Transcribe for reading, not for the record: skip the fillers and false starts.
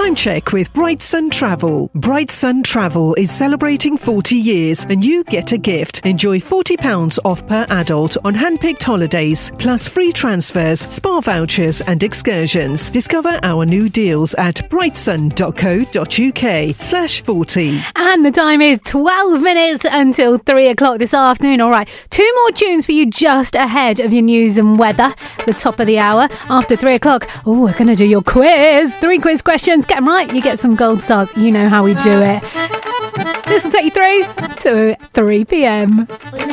Time check with Bright Sun Travel. Bright Sun Travel is celebrating 40 years and you get a gift. Enjoy £40 off per adult on hand-picked holidays, plus free transfers, spa vouchers and excursions. Discover our new deals at brightsun.co.uk/40. And the time is 12 minutes until 3 o'clock this afternoon. All right, 2 more tunes for you just ahead of your news and weather. The top of the hour after 3 o'clock. Oh, we're going to do your quiz. 3 quiz questions. Get them right, you get some gold stars. You know how we do it. This will take you through to 3 p.m.